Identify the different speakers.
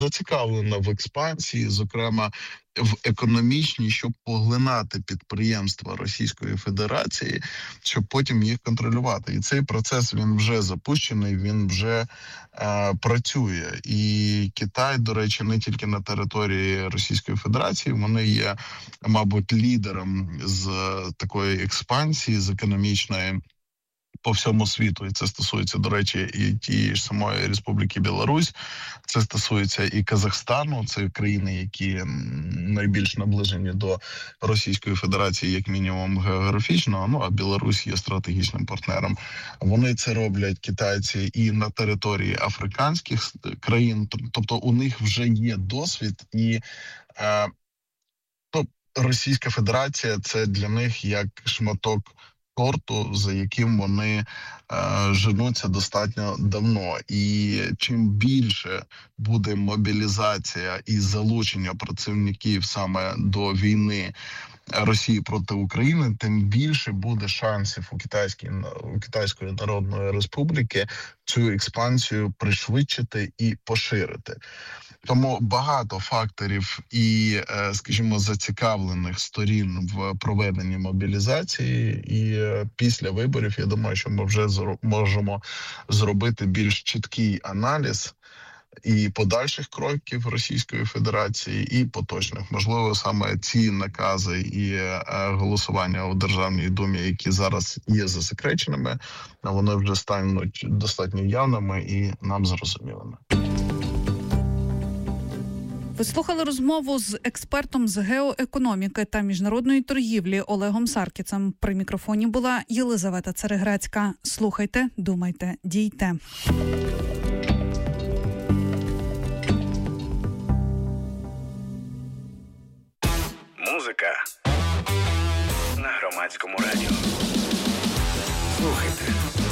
Speaker 1: зацікавлена в експансії, зокрема в економічній, щоб поглинати підприємства Російської Федерації, щоб потім їх контролювати. І цей процес, він вже запущений, він вже працює. І Китай, до речі, не тільки на території Російської Федерації, вони є, мабуть, лідером з такої експансії, з економічної, по всьому світу. І це стосується, до речі, і тієї ж самої Республіки Білорусь, це стосується і Казахстану, це країни, які найбільш наближені до Російської Федерації, як мінімум географічно, ну а Білорусь є стратегічним партнером. Вони це роблять, китайці, і на території африканських країн, тобто у них вже є досвід, і Російська Федерація – це для них як шматок торту, за яким вони женуться достатньо давно. І чим більше буде мобілізація і залучення працівників саме до війни Росії проти України, тим більше буде шансів у Китайської Народної Республіки цю експансію пришвидшити і поширити. Тому багато факторів і, скажімо, зацікавлених сторін в проведенні мобілізації. І після виборів, я думаю, що ми вже можемо зробити більш чіткий аналіз і подальших кроків Російської Федерації, і поточних. Можливо, саме ці накази і голосування у Державній Думі, які зараз є засекреченими, вони вже стануть достатньо явними і нам зрозумілими.
Speaker 2: Ви слухали розмову з експертом з геоекономіки та міжнародної торгівлі Олегом Саркісом. При мікрофоні була Єлизавета Цареграцька. Слухайте, думайте, дійте.
Speaker 3: Музика на Громадському радіо. Слухайте.